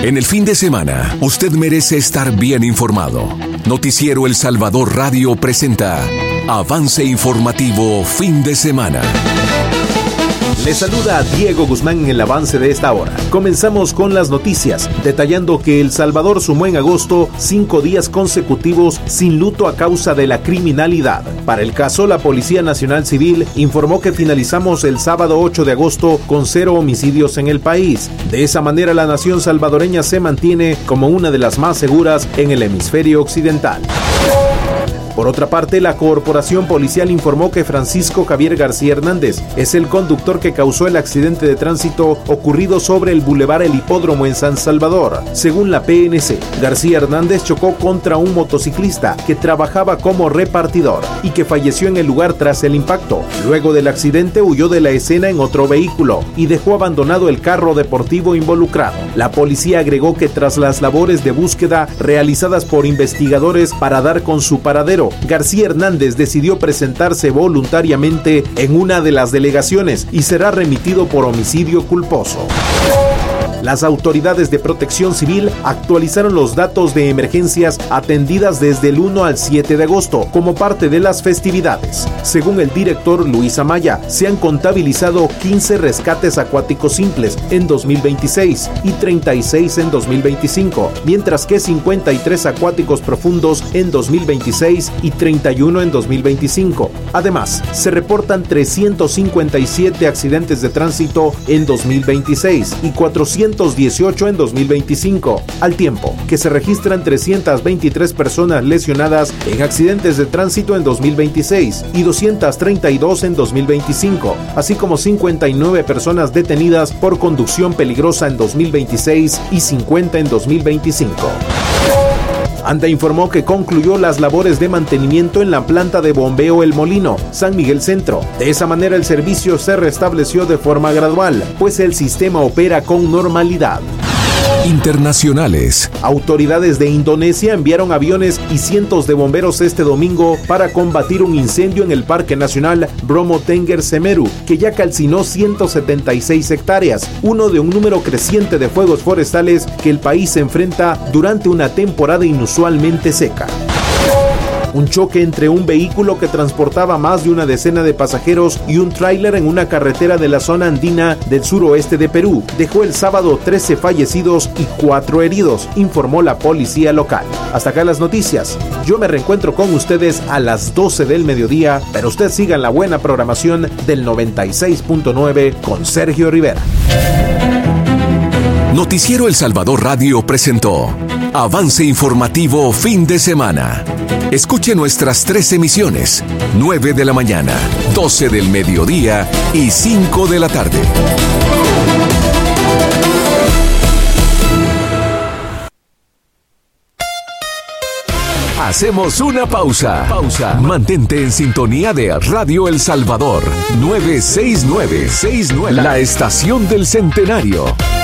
En el fin de semana, usted merece estar bien informado. Noticiero El Salvador Radio presenta Avance Informativo Fin de Semana. Les saluda Diego Guzmán en el avance de esta hora. Comenzamos con las noticias, detallando que El Salvador sumó en agosto 5 días consecutivos sin luto a causa de la criminalidad. Para el caso, la Policía Nacional Civil informó que finalizamos el sábado 8 de agosto con 0 homicidios en el país. De esa manera, la nación salvadoreña se mantiene como una de las más seguras en el hemisferio occidental. Por otra parte, la Corporación Policial informó que Francisco Javier García Hernández es el conductor que causó el accidente de tránsito ocurrido sobre el Boulevard El Hipódromo en San Salvador. Según la PNC, García Hernández chocó contra un motociclista que trabajaba como repartidor y que falleció en el lugar tras el impacto. Luego del accidente huyó de la escena en otro vehículo y dejó abandonado el carro deportivo involucrado. La policía agregó que tras las labores de búsqueda realizadas por investigadores para dar con su paradero, García Hernández decidió presentarse voluntariamente en una de las delegaciones y será remitido por homicidio culposo. Las autoridades de protección civil actualizaron los datos de emergencias atendidas desde el 1 al 7 de agosto como parte de las festividades. Según el director Luis Amaya, se han contabilizado 15 rescates acuáticos simples en 2026 y 36 en 2025, mientras que 53 acuáticos profundos en 2026 y 31 en 2025. Además, se reportan 357 accidentes de tránsito en 2026 y 418 en 2025, al tiempo que se registran 323 personas lesionadas en accidentes de tránsito en 2026 y 232 en 2025, así como 59 personas detenidas por conducción peligrosa en 2026 y 50 en 2025. ANDA informó que concluyó las labores de mantenimiento en la planta de bombeo El Molino, San Miguel Centro. De esa manera el servicio se restableció de forma gradual, pues el sistema opera con normalidad. Internacionales. Autoridades de Indonesia enviaron aviones y cientos de bomberos este domingo para combatir un incendio en el Parque Nacional Bromo Tengger Semeru, que ya calcinó 176 hectáreas, uno de un número creciente de fuegos forestales que el país se enfrenta durante una temporada inusualmente seca. Un choque entre un vehículo que transportaba más de una decena de pasajeros y un tráiler en una carretera de la zona andina del suroeste de Perú dejó el sábado 13 fallecidos y 4 heridos, informó la policía local. Hasta acá las noticias. Yo me reencuentro con ustedes a las 12 del mediodía, pero usted siga en la buena programación del 96.9 con Sergio Rivera. Noticiero El Salvador Radio presentó Avance Informativo Fin de Semana. Escuche nuestras 3 emisiones, 9 de la mañana, 12 del mediodía y 5 de la tarde. Hacemos una pausa. Mantente en sintonía de Radio El Salvador 969, la estación del centenario.